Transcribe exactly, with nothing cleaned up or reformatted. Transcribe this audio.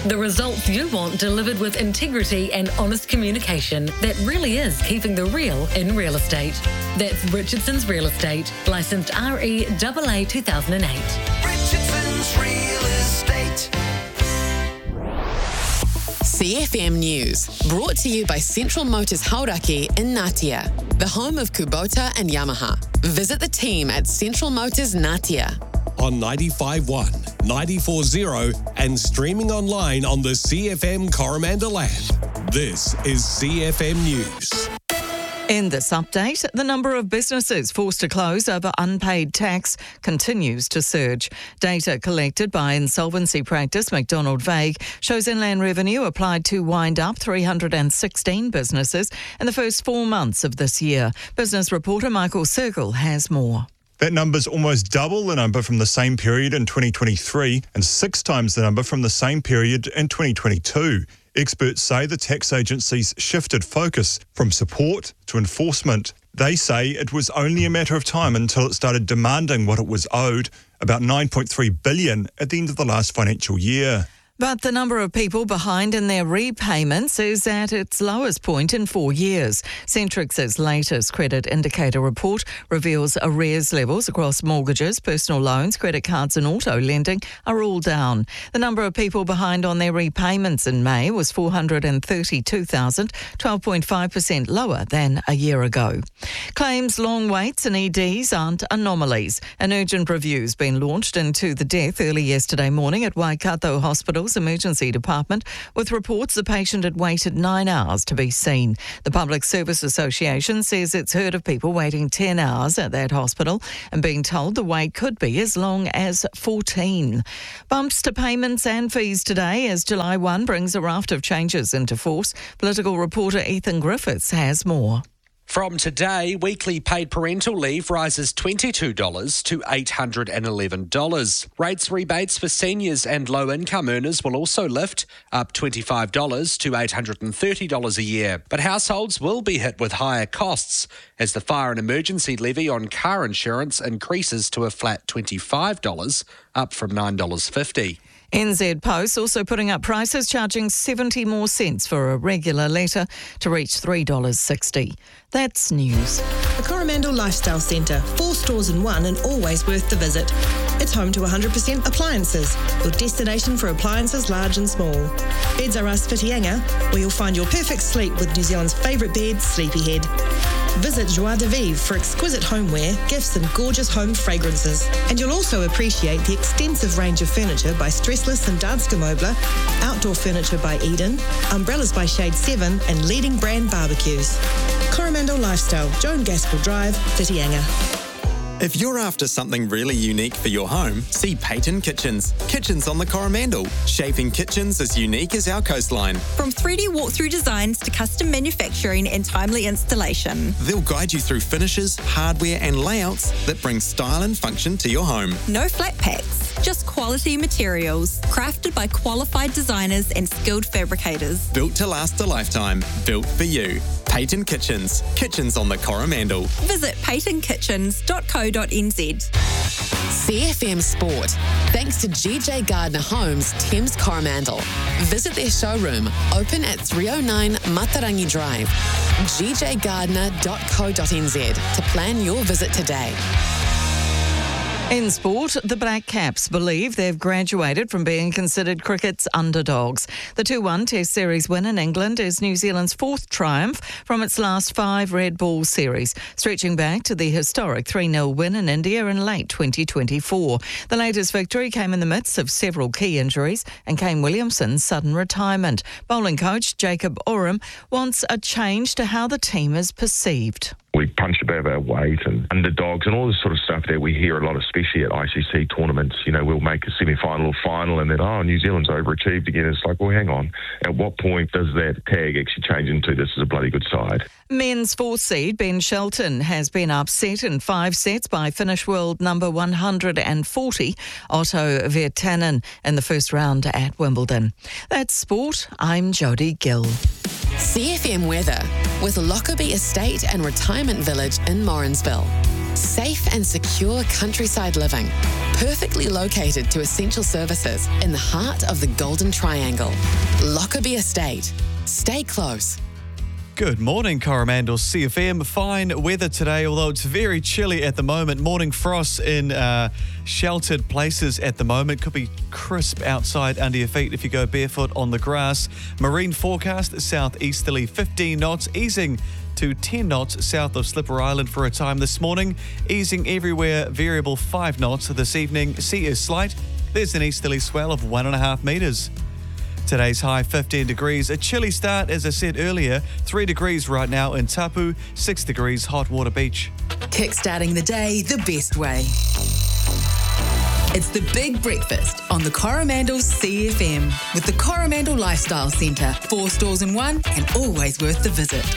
The results you want delivered with integrity and honest communication that really is keeping the real in real estate. That's Richardson's Real Estate, licensed R E A A two thousand eight. Richardson's Real Estate. C F M News, brought to you by Central Motors Hauraki in Ngatea, the home of Kubota and Yamaha. Visit the team at Central Motors Ngatea. On ninety-five point one, ninety-four point zero and streaming online on the C F M Coromandel app. This is C F M News. In this update, the number of businesses forced to close over unpaid tax continues to surge. Data collected by insolvency practice McDonald Vague shows Inland Revenue applied to wind up three hundred sixteen businesses in the first four months of this year. Business reporter Michael Circle has more. That number's almost double the number from the same period in twenty twenty-three and six times the number from the same period in twenty twenty-two. Experts say the tax agencies shifted focus from support to enforcement. They say it was only a matter of time until it started demanding what it was owed, about nine point three billion dollars at the end of the last financial year. But the number of people behind in their repayments is at its lowest point in four years. Centrix's latest credit indicator report reveals arrears levels across mortgages, personal loans, credit cards and auto lending are all down. The number of people behind on their repayments in May was four hundred thirty-two thousand, twelve point five percent lower than a year ago. Claims long waits and E Ds aren't anomalies. An urgent review's been launched into the death early yesterday morning at Waikato Hospital Emergency Department, with reports the patient had waited nine hours to be seen. The Public Service Association says it's heard of people waiting ten hours at that hospital and being told the wait could be as long as fourteen. Bumps to payments and fees today as July first brings a raft of changes into force. Political reporter Ethan Griffiths has more. From today, weekly paid parental leave rises twenty-two dollars to eight hundred eleven dollars. Rates rebates for seniors and low-income earners will also lift, up twenty-five dollars to eight hundred thirty dollars a year. But households will be hit with higher costs as the fire and emergency levy on car insurance increases to a flat twenty-five dollars, up from nine dollars fifty. N Z Post also putting up prices, charging seventy more cents for a regular letter to reach three dollars sixty. That's news. The Coromandel Lifestyle Centre, four stores in one and always worth the visit. It's home to one hundred percent appliances, your destination for appliances large and small. Beds are us Whitianga, where you'll find your perfect sleep with New Zealand's favourite bed, Sleepyhead. Visit Joie de Vivre for exquisite homeware, gifts and gorgeous home fragrances. And you'll also appreciate the extensive range of furniture by Stressless and Danske Möbler, outdoor furniture by Eden, umbrellas by Shade seven and leading brand barbecues. Coromandel Lifestyle, Joan Gaskell Drive, Whitianga. If you're after something really unique for your home, see Peyton Kitchens. Kitchens on the Coromandel, shaping kitchens as unique as our coastline. From three D walkthrough designs to custom manufacturing and timely installation. They'll guide you through finishes, hardware and layouts that bring style and function to your home. No flat packs, just quality materials, crafted by qualified designers and skilled fabricators. Built to last a lifetime, built for you. Peyton Kitchens. Kitchens on the Coromandel. Visit peyton kitchens dot co dot n z. C F M Sport, thanks to G J Gardner Homes, Thames Coromandel. Visit their showroom, open at three oh nine Matarangi Drive. g j gardner dot co dot n z to plan your visit today. In sport, the Black Caps believe they've graduated from being considered cricket's underdogs. The two one Test Series win in England is New Zealand's fourth triumph from its last five red ball series, stretching back to the historic three nil win in India in late twenty twenty-four. The latest victory came in the midst of several key injuries and Kane Williamson's sudden retirement. Bowling coach Jacob Oram wants a change to how the team is perceived. We punch above our weight and underdogs and all this sort of stuff that we hear a lot, especially at I C C tournaments. You know, we'll make a semi-final or final and then, oh, New Zealand's overachieved again. It's like, well, hang on. At what point does that tag actually change into this is a bloody good side? Men's fourth seed Ben Shelton has been upset in five sets by Finnish world number one hundred forty, Otto Virtanen, in the first round at Wimbledon. That's sport. I'm Jodie Gill. C F M weather with Lockerbie Estate and Retirement Village in Morrinsville. Safe and secure countryside living, perfectly located to essential services in the heart of the Golden Triangle. Lockerbie Estate. Stay close. Good morning, Coromandel C F M. Fine weather today, although it's very chilly at the moment. Morning frost in uh, sheltered places at the moment. Could be crisp outside under your feet if you go barefoot on the grass. Marine forecast, southeasterly fifteen knots, easing to ten knots south of Slipper Island for a time this morning. Easing everywhere, variable five knots this evening. Sea is slight. There's an easterly swell of one and a half metres. Today's high fifteen degrees. A chilly start, as I said earlier. three degrees right now in Tapu, six degrees Hot Water Beach. Kickstarting the day the best way. It's the Big Breakfast on the Coromandel C F M with the Coromandel Lifestyle Centre. Four stores in one and always worth the visit.